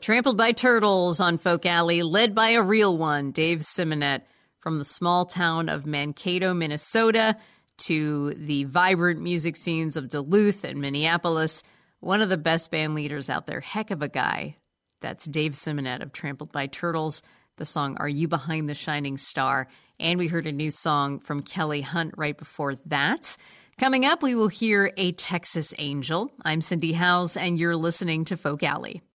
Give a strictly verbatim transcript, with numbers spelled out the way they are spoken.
Trampled by Turtles on Folk Alley, led by a real one, Dave Simonette, from the small town of Mankato, Minnesota, to the vibrant music scenes of Duluth and Minneapolis. One of the best band leaders out there. Heck of a guy. That's Dave Simonette of Trampled by Turtles. The song, Are You Behind the Shining Star? And we heard a new song from Kelly Hunt right before that. Coming up, we will hear A Texas Angel. I'm Cindy Howes, and you're listening to Folk Alley.